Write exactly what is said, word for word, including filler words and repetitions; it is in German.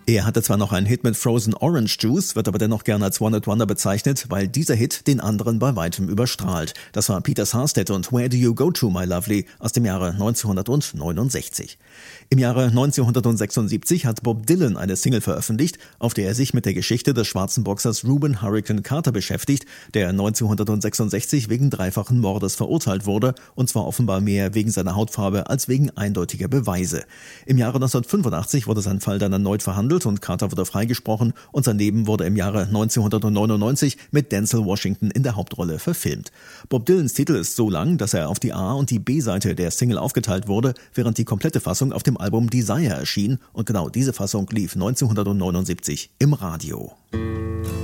Er hatte zwar noch einen Hit mit Frozen Orange Juice, wird aber dennoch gerne als One-Hit-Wonder bezeichnet, weil dieser Hit den anderen bei weitem überstrahlt. Das war Peter Sarstedt und Where Do You Go To, My Lovely aus dem Jahre neunzehnhundertneunundsechzig. Im Jahre neunzehnhundertsechsundsiebzig hat Bob Dylan eine Single veröffentlicht, auf der er sich mit der Geschichte des schwarzen Boxers Reuben Hurricane Carter beschäftigt, der neunzehnhundertsechsundsechzig wegen dreifachen Mordes verurteilt wurde, und zwar offenbar mehr wegen seiner Hautfarbe als wegen eindeutiger Beweise. Im Jahre neunzehnhundertfünfundachtzig wurde sein Fall dann erneut verhandelt und Carter wurde freigesprochen, und sein Leben wurde im Jahre neunzehnhundertneunundneunzig mit Denzel Washington in der Hauptrolle verfilmt. Bob Dylans Titel ist so lang, dass er auf die A- und die B-Seite der Single aufgeteilt wurde, während die komplette Fassung auf dem Album Desire erschien, und genau diese Fassung lief neunzehnhundertneunundsiebzig im Radio.